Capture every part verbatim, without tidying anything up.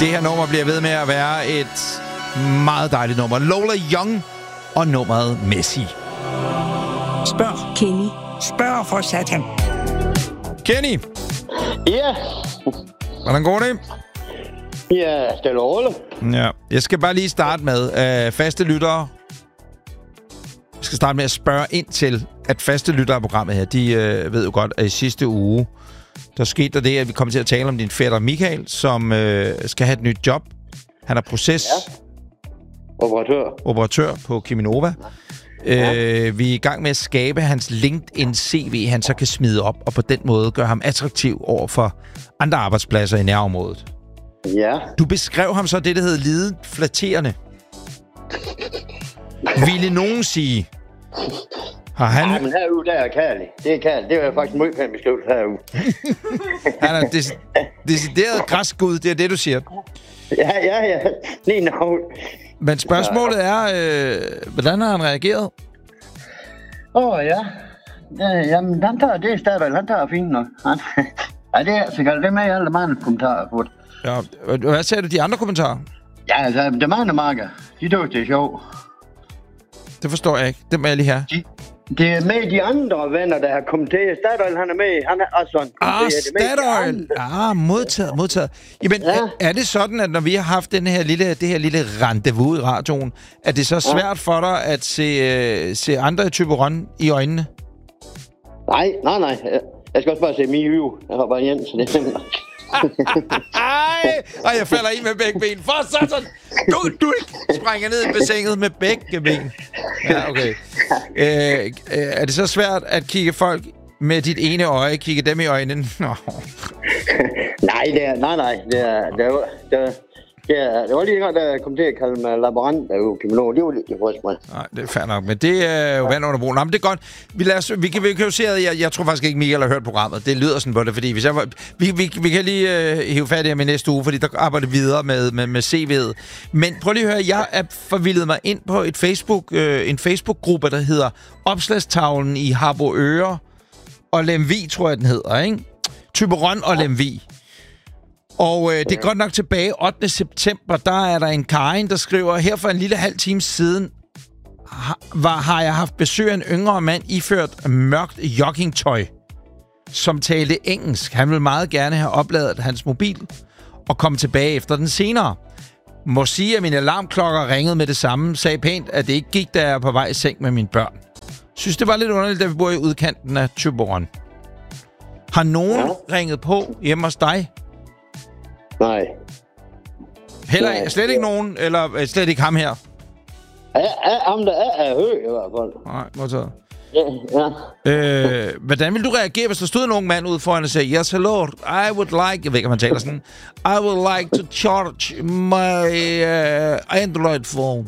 Det her nummer bliver ved med at være et meget dejligt nummer. Lola Young og nummeret Messi. Spørg Kenny. Spørg for satan. Kenny. Ja. Hvordan går det? Ja, stille og roligt. Ja. Jeg skal bare lige starte med øh, faste lyttere. Jeg skal starte med at spørge ind til, at faste lyttere af programmet her, de øh, ved jo godt, at i sidste uge, der skete der det, at vi kommer til at tale om din fætter Michael, som øh, skal have et nyt job. Han er proces... Ja. Operatør. Operatør på Cheminova. Ja. Øh, vi er i gang med at skabe hans LinkedIn-C V, han så kan smide op, og på den måde gøre ham attraktiv over for andre arbejdspladser i nærområdet. Ja. Du beskrev ham så det, der hedder lidet flatterende. Ville nogen sige... Har han... Nej, men herude, der er kærlig. Det er kærlig. Det er faktisk meget pænt beskrevet herude. Han er des- decideret græsgud, det er det, du siger. Ja, ja, ja. Lige nu. Men spørgsmålet er, øh, hvordan har han reageret? Åh, oh, ja. ja. Jamen, han tager det stadigvæk. Han tager fint nok. Han... ja, det er altså det er med i alle mange kommentarer på det. Ja, hvad sagde du de andre kommentarer? Ja, altså, det er mange marker. De tog det er sjovt. Det forstår jeg ikke. Det må jeg lige have. De, det er med de andre venner, der har kommenteret. Statoil, han er med. Han er også Ah, Statoil. Ah, modtaget, modtaget. Jamen, ja. er, er det sådan, at når vi har haft den her lille, det her lille rendezvous i radioen, er det så svært ja. for dig at se, uh, se andre typer røn i øjnene? Nej, nej, nej. Jeg skal også bare se Miu. Jeg har bare Jens, så det er simpelthen. Ej, ej, jeg falder i med begge ben. For sådan. Du, du springer ned i bassinet med begge ben. Ja, okay. Øh, øh, er det så svært at kigge folk med dit ene øje, kigge dem i øjnene? Nå. nej, det er, nej, nej. Det er, det er, det er, det er, det var lige godt, der kom til at kalde mig laborant af Cheminova. Det var lidt frisk mig. Nej, det er fair nok, men det er jo vand under broen. Nå, men det er godt. Vi, lader os, vi, kan, vi kan jo se, at jeg, jeg tror faktisk ikke, Michael har hørt programmet. Det lyder sådan på det, fordi hvis jeg var, vi, vi, vi kan lige uh, hive fat i ham i næste uge, fordi der arbejder videre med, med, med C V'et. Men prøv lige at høre, jeg er forvildet mig ind på et Facebook, uh, en Facebook-gruppe, der hedder Opslagstavlen i Harboøre og Lemvig, tror jeg, den hedder, ikke? Thyborøn og Lemvig. Og øh, det er godt nok tilbage ottende september, der er der en Karin, der skriver, her for en lille halv time siden har, var, har jeg haft besøg af en yngre mand iført mørkt joggingtøj, som talte engelsk. Han ville meget gerne have opladet hans mobil og komme tilbage efter den senere. Må sige, at mine alarmklokker ringede med det samme, sagde pænt, at det ikke gik, da jeg er på vej i seng med mine børn. Synes, det var lidt underligt, da vi bor i udkanten af Thyborøn. Har nogen ja. ringet på hjemme hos dig? Nej. Heller Nej. slet ikke nogen, eller slet ikke ham her? Ja, ja ham der er, er høj i hvert fald. Nej, modtaget. Ja, ja. Øh, hvordan vil du reagere, hvis der stod en ung mand ud foran og sagde, yes, hello, I would like, jeg ved ikke, om man taler sådan, I would like to charge my uh, Android phone.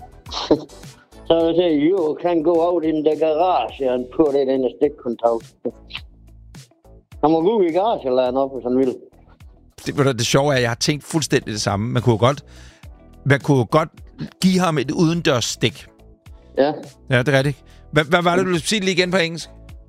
Så jeg siger, you can go out in the garage and put it in a stick contact. Han må gå i garage eller noget, hvis han vil. Det, det sjove er, at jeg har tænkt fuldstændig det samme. Man kunne godt, man kunne godt give ham et udendørs stik. Ja. Ja, det er rigtigt. Hvad, hvad var det, du ville sige det lige igen på engelsk?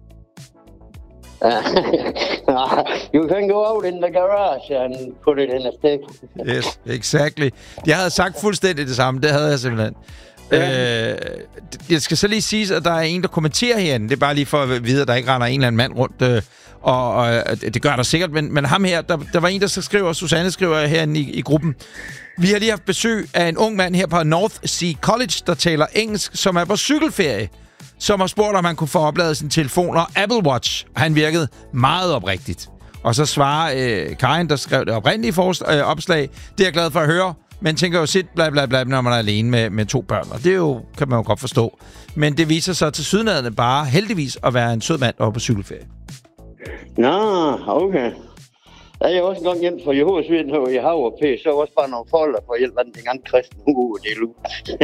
You can go out in the garage and put it in a stick. Yes, exactly. Jeg havde sagt fuldstændig det samme. Det havde jeg simpelthen. Ja. Øh, jeg skal så lige sige, at der er en, der kommenterer herinde. Det er bare lige for at vide, at der ikke render en eller anden mand rundt. Øh, og, og det gør der sikkert. Men, men ham her, der, der var en, der så skriver, Susanne skriver herinde i, i gruppen. Vi har lige haft besøg af en ung mand her på North Sea College, der taler engelsk, som er på cykelferie. Som har spurgt, om han kunne få opladet sin telefon og Apple Watch. Han virkede meget oprigtigt. Og så svarer øh, Karin, der skrev det oprindelige forst- øh, opslag. Det er jeg glad for at høre. Men tænker jo sit bla bla bla, når man er alene med, med to børn. Og det er jo, kan man jo godt forstå. Men det viser sig til sydenadende bare heldigvis at være en sød mand over på cykelferie. Nå, okay. Jeg er også en gang hjem fra Jehovas Vidner i Hav og P, så også bare nogle folder for hjælp af den anden kristen uge, det er lu.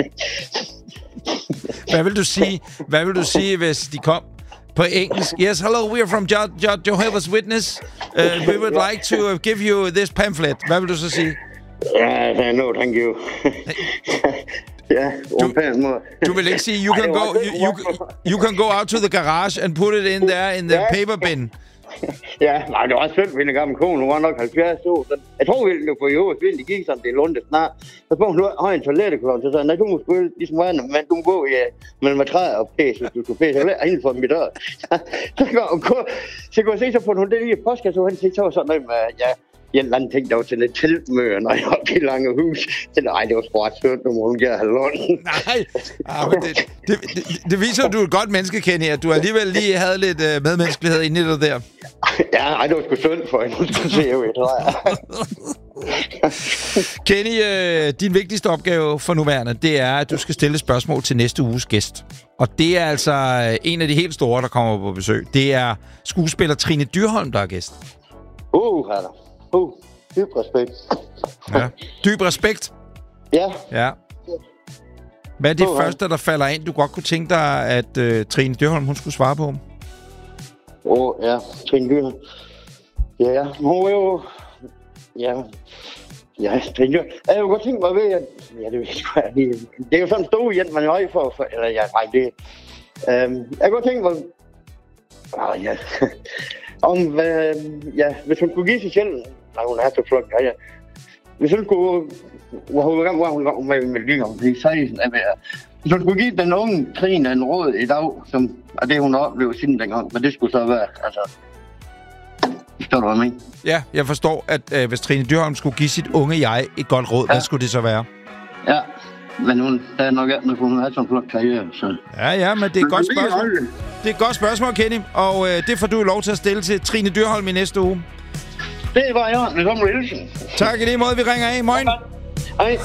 Hvad vil du sige, hvad vil du sige, hvis de kom på engelsk? Yes, hello, we are from Jo- Jo- Jehovah's Witness. Uh, we would like to uh, give you this pamphlet. Hvad vil du så sige? Ja, no, thank you. Ja, du, du vil ikke sige, you can go, you, you, you can go out to the garage and put it in there in the paper bin. Ja, nej, det var også synd, min gamle kone. Hun var nok halvfjerds år. Så jeg tror virkelig, det var i øvrigt, det gik sådan, det er lundet snart. Så får hun har en toiletteklokke, så sagde nej, du må sgu ligesom vandet, men du må gå i, mellem træer og pæs, hvis du skal pæse. Jeg vil inden for mit dør. Så går hun, så går jeg se, så får hun det lige i postkasse, og han siger, så var sådan noget med, ja, en eller anden ting, der var til et teltmøde, når jeg var i Langehus. Så nej, det var sgu ret sødt, nu må hun gerne have lån. Nej, ah, det, det, det, det viser, at du er et godt menneske, Kenny, at du alligevel lige havde lidt uh, medmenneskelighed inde i dig der. Ja, nej, det var sgu synd for hende, hun skulle se ud, tror jeg. Kenny, øh, din vigtigste opgave for nuværende, det er, at du skal stille spørgsmål til næste uges gæst. Og det er altså en af de helt store, der kommer på besøg. Det er skuespiller Trine Dyrholm, der er gæst. Uh, Hanna. Uh, dyb respekt. Ja. Dyb respekt? Ja. Ja. Hvad er det uh, første, der falder ind, du godt kunne tænke dig, at uh, Trine Dyrholm, hun skulle svare på? Åh, oh, ja. Trine Dyrholm. Ja, hun er jo... Ja, ja, Trine Dyrholm. Jeg kunne godt tænke mig ved, at... Ja, det ved jeg ikke. Det er jo sådan en stor hjælp, man er høj for... for eller ja, nej, det... Um, jeg kunne godt tænke mig... Ah, ja... Om, hvad, ja, hvis hun kunne give sig selv... Nej, hun er så flot, ja, ja. Hvis hun kunne... Hvor hun var hun var med med lige om det seksten, hvis hun skulle give den unge Trine en råd i dag, som er det, hun har oplevet siden dengang, men det skulle så være, altså... Forstår du, hvad jeg mener? Ja, jeg forstår, at øh, hvis Trine Dyrholm skulle give sit unge jeg et godt råd, ja. Hvad skulle det så være? Ja, men hun der er nok ikke, når hun har sådan en flot karriere, så... Ja, ja, men det er et godt spørgsmål. Det er et godt spørgsmål, Kenny, og øh, det får du lov til at stille til Trine Dyrholm i næste uge. Det var jeg, med som hilsen. Tak i lige måde, vi ringer af. Moin. Hej.